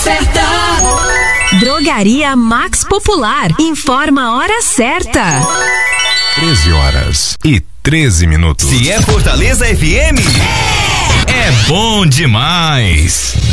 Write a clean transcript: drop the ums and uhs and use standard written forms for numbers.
certa. Drogaria Max Popular. Informa a hora certa. 13h13. Se é Fortaleza FM, é bom demais.